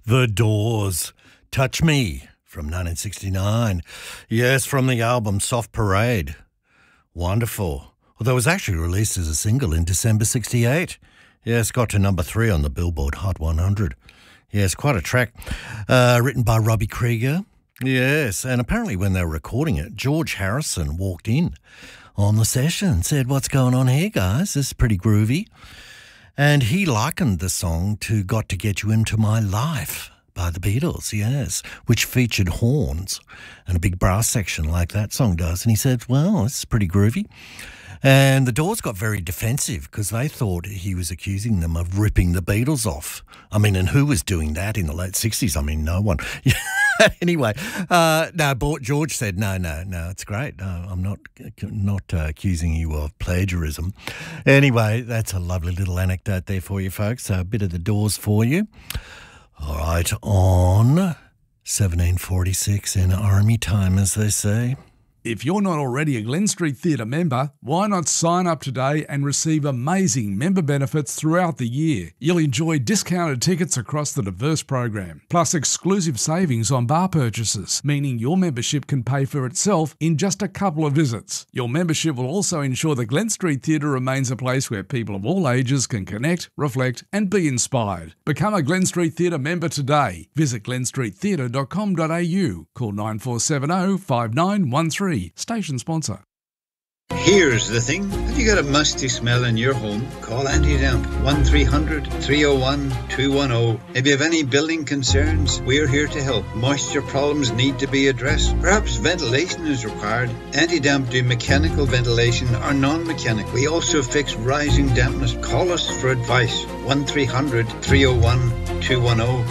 The Doors, Touch Me, from 1969. Yes, from the album Soft Parade. Wonderful. Although it was actually released as a single in December 68. Yes, got to number 3 on the Billboard Hot 100. Yes, quite a track. Written by Robbie Krieger. Yes, and apparently when they were recording it, George Harrison walked in on the session and said, "What's going on here, guys? This is pretty groovy." And he likened the song to Got to Get You Into My Life by the Beatles, yes, which featured horns and a big brass section like that song does. And he said, well, it's pretty groovy. And the Doors got very defensive because they thought he was accusing them of ripping the Beatles off. I mean, and who was doing that in the late 60s? I mean, no one. Anyway, George said, no, it's great. No, I'm not accusing you of plagiarism. Anyway, that's a lovely little anecdote there for you folks. A bit of the Doors for you. All right, on 1746 in Army time, as they say. If you're not already a Glen Street Theatre member, why not sign up today and receive amazing member benefits throughout the year? You'll enjoy discounted tickets across the diverse program, plus exclusive savings on bar purchases, meaning your membership can pay for itself in just a couple of visits. Your membership will also ensure the Glen Street Theatre remains a place where people of all ages can connect, reflect and be inspired. Become a Glen Street Theatre member today. Visit glenstreettheatre.com.au. Call 9470 5913. Station sponsor. Here's the thing. Have you got a musty smell in your home? Call Anti-Damp 1300 301 210. If you have any building concerns, we're here to help. Moisture problems need to be addressed. Perhaps ventilation is required. Anti-Damp do mechanical ventilation or non-mechanical. We also fix rising dampness. Call us for advice. 1300 301 210.